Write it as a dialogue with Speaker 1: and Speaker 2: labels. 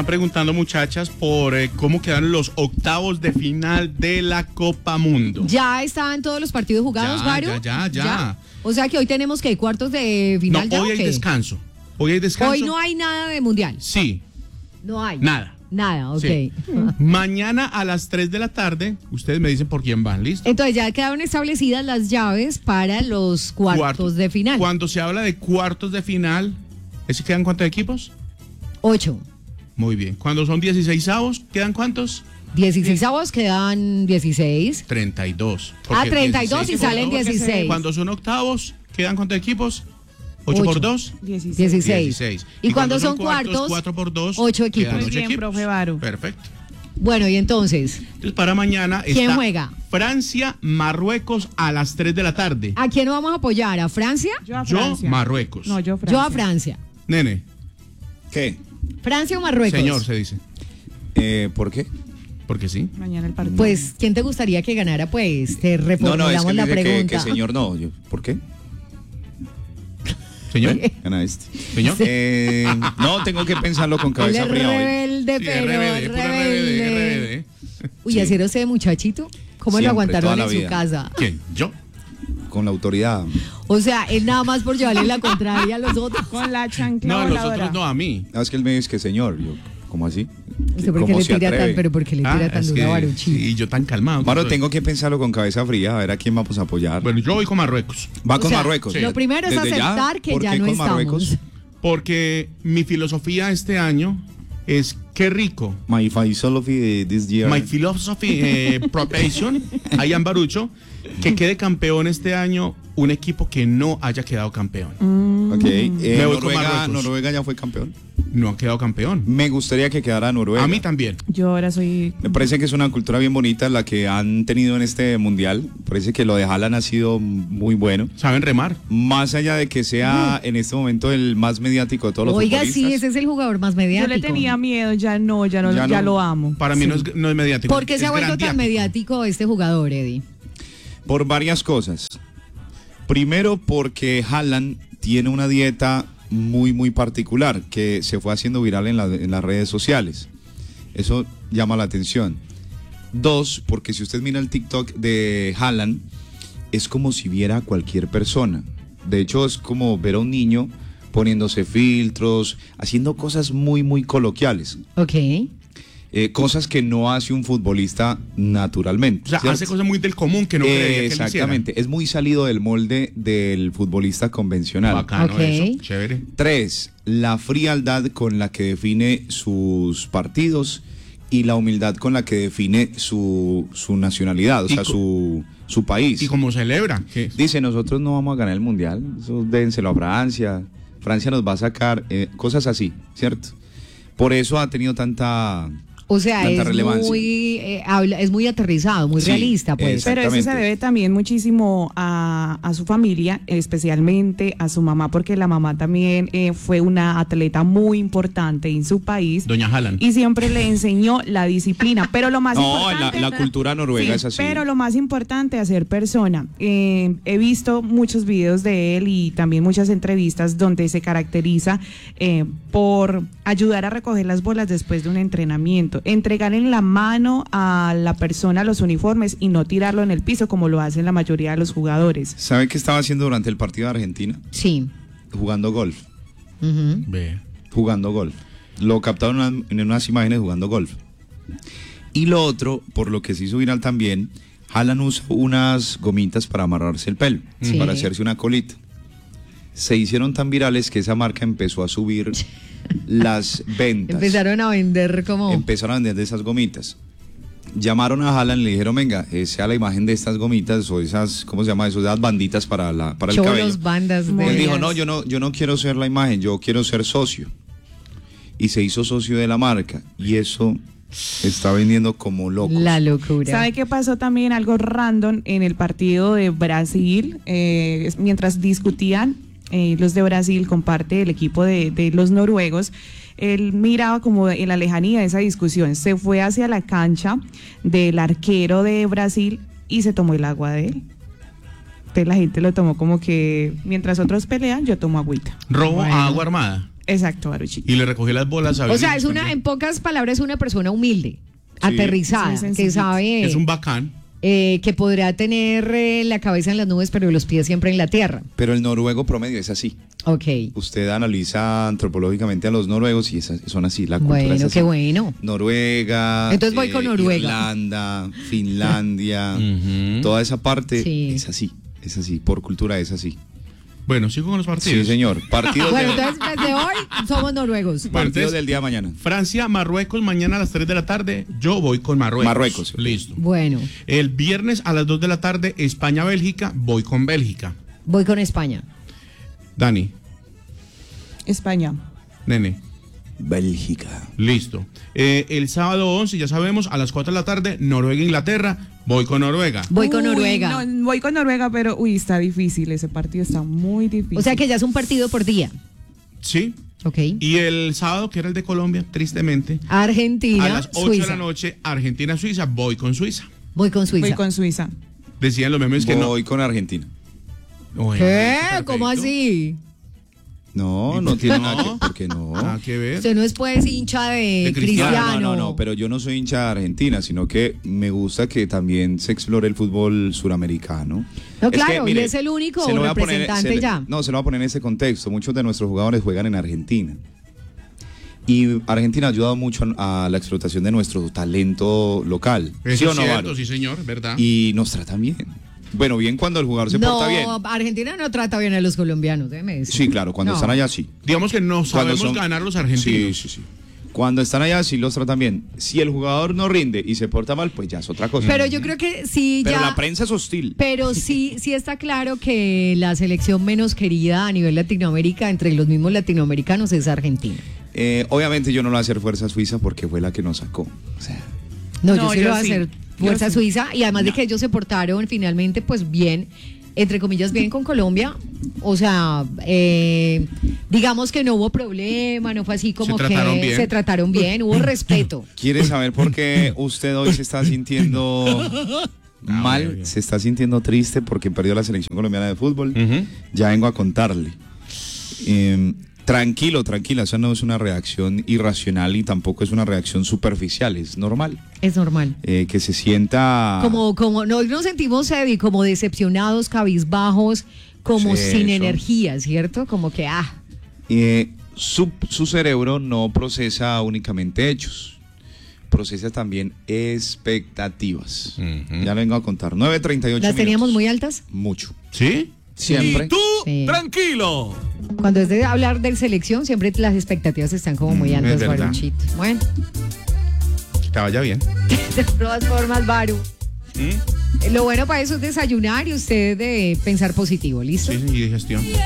Speaker 1: están preguntando, muchachas, por cómo quedaron los octavos de final de la Copa Mundo.
Speaker 2: ¿Ya estaban todos los partidos jugados, Varo?
Speaker 1: Ya.
Speaker 2: O sea que hoy tenemos que cuartos de final.
Speaker 1: No, hoy hay descanso. Hoy no
Speaker 2: hay nada de mundial.
Speaker 1: Sí.
Speaker 2: No hay.
Speaker 1: Nada,
Speaker 2: ok.
Speaker 1: Sí. Mañana a las 3 de la tarde, ustedes me dicen por quién van, ¿listo?
Speaker 2: Entonces ya quedaron establecidas las llaves para los cuartos de final.
Speaker 1: Cuando se habla de cuartos de final, ¿ese quedan cuántos equipos?
Speaker 2: 8.
Speaker 1: Muy bien. Cuando son 16avos, ¿quedan cuántos?
Speaker 2: 16avos quedan 16.
Speaker 1: 32.
Speaker 2: 32 y salen 16.
Speaker 1: Cuando son octavos, ¿quedan cuántos equipos? 8 por 2,
Speaker 2: 16. Y cuando son cuartos,
Speaker 1: 4 por 2,
Speaker 2: 8 equipos.
Speaker 3: Muy bien, profe Varo.
Speaker 1: Perfecto.
Speaker 2: Bueno, y entonces
Speaker 1: Para mañana
Speaker 2: ¿quién
Speaker 1: está
Speaker 2: juega?
Speaker 1: Francia, Marruecos a las 3 de la tarde.
Speaker 2: ¿A quién vamos a apoyar? ¿A Francia?
Speaker 3: Yo a Francia.
Speaker 1: Marruecos.
Speaker 3: No, yo Francia.
Speaker 2: Yo a Francia.
Speaker 1: Nene.
Speaker 4: ¿Qué?
Speaker 2: ¿Francia o Marruecos?
Speaker 1: Señor, se dice.
Speaker 4: ¿Por qué?
Speaker 1: Porque sí.
Speaker 3: Mañana el partido.
Speaker 2: Pues, ¿quién te gustaría que ganara? Pues, te reformulamos
Speaker 4: es que
Speaker 2: la
Speaker 4: dice
Speaker 2: pregunta.
Speaker 4: que señor no. ¿Por qué?
Speaker 1: Señor.
Speaker 4: Gana este.
Speaker 1: Señor.
Speaker 4: No, tengo que pensarlo con cabeza fría hoy.
Speaker 2: Rebelde,
Speaker 1: Sí,
Speaker 2: pero
Speaker 1: rebelde.
Speaker 2: Uy, ¿así era usted, muchachito? ¿Cómo lo
Speaker 4: Siempre,
Speaker 2: aguantaron
Speaker 4: toda la
Speaker 2: en su
Speaker 4: vida.
Speaker 2: casa?
Speaker 1: ¿Quién? ¿Yo?
Speaker 4: Con la autoridad.
Speaker 2: O sea, él nada más por llevarle la contraria a los otros.
Speaker 3: Con la chancla
Speaker 1: No, los
Speaker 3: voladora.
Speaker 1: otros no, a mí.
Speaker 4: Es que él me dice que señor. Yo, ¿cómo así?
Speaker 2: ¿Usted por qué
Speaker 4: ¿Cómo
Speaker 2: le
Speaker 4: se
Speaker 2: tira
Speaker 4: atreve?
Speaker 2: tan, pero por qué le tira tan
Speaker 1: es
Speaker 2: duro a
Speaker 1: que,
Speaker 2: Baruchi?
Speaker 1: y yo tan calmado.
Speaker 4: Maro,
Speaker 1: que soy.
Speaker 4: tengo que pensarlo con cabeza fría, a ver a quién vamos a apoyar.
Speaker 1: Bueno, yo voy con Marruecos.
Speaker 4: Va
Speaker 2: O
Speaker 4: con
Speaker 2: sea,
Speaker 4: Marruecos.
Speaker 2: Lo primero es
Speaker 4: Desde ya,
Speaker 2: aceptar que
Speaker 4: ¿por
Speaker 2: ya
Speaker 4: qué
Speaker 2: no
Speaker 4: con
Speaker 2: estamos.
Speaker 4: Marruecos?
Speaker 1: Porque mi filosofía este año es qué rico.
Speaker 4: My philosophy this year.
Speaker 1: My philosophy probation, I am Barucho, que quede campeón este año un equipo que no haya quedado campeón.
Speaker 4: Ok.
Speaker 1: Me voy con
Speaker 4: Noruega,
Speaker 1: Marruecos.
Speaker 4: Noruega ya fue campeón.
Speaker 1: No ha quedado campeón.
Speaker 4: Me gustaría que quedara Noruega.
Speaker 1: A mí también.
Speaker 3: Yo ahora soy...
Speaker 4: Me parece que es una cultura bien bonita la que han tenido en este mundial. Parece que lo de Haaland ha sido muy bueno.
Speaker 1: ¿Saben remar?
Speaker 4: Más allá de que sea en este momento el más mediático de todos los
Speaker 2: Oiga,
Speaker 4: futbolistas.
Speaker 2: sí, ese es el jugador más
Speaker 3: Yo
Speaker 2: mediático.
Speaker 3: le tenía miedo, ya no.
Speaker 4: Ya
Speaker 3: lo amo.
Speaker 1: Para mí
Speaker 3: Sí.
Speaker 1: no es mediático.
Speaker 2: ¿Por qué se
Speaker 1: es
Speaker 2: ha vuelto tan
Speaker 1: grandiático.
Speaker 2: mediático este jugador, Eddie?
Speaker 4: Por varias cosas. Primero porque Haaland tiene una dieta muy particular que se fue haciendo viral en las redes sociales. Eso llama la atención. Dos, porque si usted mira el TikTok de Haaland, es como si viera a cualquier persona. De hecho, es como ver a un niño poniéndose filtros, haciendo cosas muy coloquiales.
Speaker 2: Ok.
Speaker 4: Cosas que no hace un futbolista naturalmente.
Speaker 1: O sea,
Speaker 4: ¿cierto?
Speaker 1: hace cosas muy del común que no creería que él hiciera.
Speaker 4: Exactamente, es muy salido del molde del futbolista convencional.
Speaker 1: Bacano
Speaker 2: Ok.
Speaker 1: eso, chévere.
Speaker 4: 3, la frialdad con la que define sus partidos y la humildad con la que define su nacionalidad, o
Speaker 1: Y
Speaker 4: sea, su país.
Speaker 1: Y como celebra. que
Speaker 4: Dice, nosotros no vamos a ganar el Mundial, eso dénselo a Francia, Francia nos va a sacar, cosas así, ¿cierto? Por eso ha tenido tanta
Speaker 2: es
Speaker 4: relevancia.
Speaker 2: es muy aterrizado, muy
Speaker 4: Sí,
Speaker 2: realista, pues.
Speaker 3: Pero eso se
Speaker 4: Exactamente.
Speaker 3: debe también muchísimo a su familia, especialmente a su mamá, porque la mamá también fue una atleta muy importante en su país.
Speaker 1: Doña Haaland.
Speaker 3: Y siempre le enseñó la disciplina. Pero lo más
Speaker 4: No,
Speaker 3: importante...
Speaker 4: la cultura noruega
Speaker 3: Sí,
Speaker 4: es así.
Speaker 3: pero lo más importante es ser persona. He visto muchos videos de él y también muchas entrevistas donde se caracteriza por ayudar a recoger las bolas después de un entrenamiento, entregar en la mano a la persona los uniformes y no tirarlo en el piso como lo hacen la mayoría de los jugadores.
Speaker 4: ¿Sabe qué estaba haciendo durante el partido de Argentina?
Speaker 2: Sí.
Speaker 4: Jugando golf.
Speaker 2: Ujú.
Speaker 1: Ve.
Speaker 4: Jugando golf. Lo captaron en unas imágenes jugando golf. Y lo otro, por lo que se hizo viral también, Haaland usa unas gomitas para amarrarse el pelo,
Speaker 2: Sí.
Speaker 4: para hacerse una colita. Se hicieron tan virales que esa marca empezó a subir las ventas.
Speaker 2: Empezaron a vender como...
Speaker 4: Empezaron a vender de esas gomitas. Llamaron a Haaland y le dijeron, venga, sea la imagen de estas gomitas o esas, ¿cómo se llama eso? Esas banditas para el cabello.
Speaker 2: cholos, bandas de...
Speaker 4: Él dijo,
Speaker 3: Moñas.
Speaker 4: no, yo no quiero ser la imagen, yo quiero ser socio. Y se hizo socio de la marca. Y eso está vendiendo como loco.
Speaker 2: La locura.
Speaker 3: ¿Sabe qué pasó también? Algo random en el partido de Brasil, mientras discutían los de Brasil con parte del equipo de los noruegos. Él miraba como en la lejanía de esa discusión, se fue hacia la cancha del arquero de Brasil y se tomó el agua de él. Entonces la gente lo tomó como que mientras otros pelean, yo tomo agüita.
Speaker 1: Robo
Speaker 2: Bueno.
Speaker 1: a agua armada.
Speaker 3: Exacto, Baruchito.
Speaker 1: Y le recogió las bolas a
Speaker 2: O sea,
Speaker 1: Vinicius también.
Speaker 2: en pocas palabras, una persona humilde, aterrizada,
Speaker 3: sí,
Speaker 2: que
Speaker 3: sencillito.
Speaker 2: sabe
Speaker 1: Es un bacán.
Speaker 2: que podrá tener la cabeza en las nubes, pero los pies siempre en la tierra.
Speaker 4: Pero el noruego promedio es así.
Speaker 2: Ok.
Speaker 4: Usted analiza antropológicamente a los noruegos y son así, la cultura es
Speaker 2: Bueno,
Speaker 4: así.
Speaker 2: qué bueno.
Speaker 4: Noruega,
Speaker 2: Entonces voy con Noruega.
Speaker 4: Irlanda, Finlandia,
Speaker 1: Ujú.
Speaker 4: toda esa parte
Speaker 2: Sí.
Speaker 4: es así, por cultura es así.
Speaker 1: Bueno, sigo con los partidos.
Speaker 4: Sí, señor. Partidos,
Speaker 2: Bueno,
Speaker 4: de-
Speaker 2: entonces desde hoy somos noruegos.
Speaker 1: Bueno,
Speaker 4: partidos
Speaker 1: entonces,
Speaker 4: del día de mañana.
Speaker 1: Francia, Marruecos, mañana a las 3 de la tarde. Yo voy con Marruecos.
Speaker 4: Marruecos.
Speaker 1: Listo.
Speaker 2: Bueno,
Speaker 1: El viernes a las 2 de la tarde, España, Bélgica. Voy con Bélgica.
Speaker 2: voy con España.
Speaker 1: Dani,
Speaker 3: España.
Speaker 1: nene.
Speaker 4: Bélgica.
Speaker 1: Listo. El sábado 11, ya sabemos, a las 4 de la tarde, Noruega, Inglaterra. Voy con Noruega.
Speaker 2: Voy con
Speaker 3: Uy,
Speaker 2: Noruega.
Speaker 3: no, voy con Noruega, pero está difícil. Ese partido está muy difícil.
Speaker 2: O sea que ya es un partido por día.
Speaker 1: Sí.
Speaker 2: Ok.
Speaker 1: Y el sábado, que era el de Colombia, tristemente,
Speaker 2: Argentina,
Speaker 1: a las 8
Speaker 2: Suiza.
Speaker 1: de la noche, Argentina, Suiza. Voy con Suiza.
Speaker 2: Voy con Suiza.
Speaker 3: Voy con Suiza.
Speaker 1: Decían los memes que no.
Speaker 4: Voy con Argentina.
Speaker 1: Bueno,
Speaker 2: ¿Qué?
Speaker 1: perfecto.
Speaker 2: ¿Cómo así?
Speaker 4: No, no tiene nada que, ¿por qué no?
Speaker 1: Nada que ver.
Speaker 2: Usted no es pues hincha de
Speaker 1: De Cristiano.
Speaker 2: Cristiano.
Speaker 4: No, pero yo no soy hincha de Argentina, sino que me gusta que también se explore el fútbol suramericano.
Speaker 2: No,
Speaker 4: Es
Speaker 2: claro,
Speaker 4: que,
Speaker 2: y es el único
Speaker 4: se lo voy a poner-
Speaker 2: representante
Speaker 4: se le-
Speaker 2: ya.
Speaker 4: No, se lo voy a poner en ese contexto. Muchos de nuestros jugadores juegan en Argentina. Y Argentina ha ayudado mucho a la explotación de nuestro talento local.
Speaker 1: Eso
Speaker 4: ¿Sí o
Speaker 1: es
Speaker 4: no,
Speaker 1: cierto,
Speaker 4: Varo?
Speaker 1: sí, señor, ¿verdad?
Speaker 4: Y nos tratan bien. Bueno, bien cuando el jugador se porta bien.
Speaker 2: Argentina no trata bien a los colombianos, déjeme decir.
Speaker 4: Sí, claro, cuando
Speaker 2: No.
Speaker 4: están allá sí.
Speaker 1: Digamos que no
Speaker 4: Cuando
Speaker 1: sabemos ganar los
Speaker 4: Sí,
Speaker 1: argentinos.
Speaker 4: sí, sí. Cuando están allá sí los tratan bien. Si el jugador no rinde y se porta mal, pues ya es otra cosa.
Speaker 2: Pero yo creo que sí
Speaker 4: Pero
Speaker 2: ya.
Speaker 4: la prensa es hostil.
Speaker 2: Pero sí está claro que la selección menos querida a nivel Latinoamérica, entre los mismos latinoamericanos, es Argentina.
Speaker 4: Obviamente yo no lo voy a hacer Fuerza Suiza porque fue la que nos sacó. O sea,
Speaker 2: No,
Speaker 3: No,
Speaker 2: yo sí
Speaker 3: yo
Speaker 2: lo voy a
Speaker 3: sí.
Speaker 2: hacer
Speaker 3: Yo
Speaker 2: Fuerza
Speaker 3: sí.
Speaker 2: Suiza, y además de que ellos se portaron finalmente pues bien, entre comillas bien con Colombia. O sea, digamos que no hubo problema, no fue así como
Speaker 1: Se trataron
Speaker 2: que
Speaker 1: bien.
Speaker 2: se trataron bien, hubo respeto.
Speaker 4: ¿quiere saber por qué usted hoy se está sintiendo mal?
Speaker 1: obvio.
Speaker 4: Se está sintiendo triste porque perdió la selección colombiana de fútbol.
Speaker 1: Ujú.
Speaker 4: Ya vengo a contarle. Tranquila, esa no es una reacción irracional y tampoco es una reacción superficial, es normal.
Speaker 2: Es normal.
Speaker 4: Que se sienta...
Speaker 2: Como nos sentimos, Eddie, como decepcionados, cabizbajos, como
Speaker 4: Sí,
Speaker 2: sin
Speaker 4: eso.
Speaker 2: energía, ¿cierto? Como que,
Speaker 4: su cerebro no procesa únicamente hechos, procesa también expectativas.
Speaker 1: Ujú.
Speaker 4: Ya le vengo a contar. 9:38
Speaker 2: ¿las teníamos
Speaker 4: minutos.
Speaker 2: muy altas?
Speaker 4: Mucho.
Speaker 1: ¿Sí?
Speaker 4: Siempre.
Speaker 5: Y tú,
Speaker 2: Sí.
Speaker 5: tranquilo.
Speaker 2: Cuando es de hablar de selección, siempre las expectativas están como muy altas,
Speaker 1: es verdad.
Speaker 2: Baruchito. Bueno,
Speaker 1: Que te vaya bien.
Speaker 2: de todas formas, Baru.
Speaker 1: ¿Mm?
Speaker 2: Lo bueno para eso es desayunar y usted pensar positivo, ¿listo?
Speaker 1: Sí, y digestión.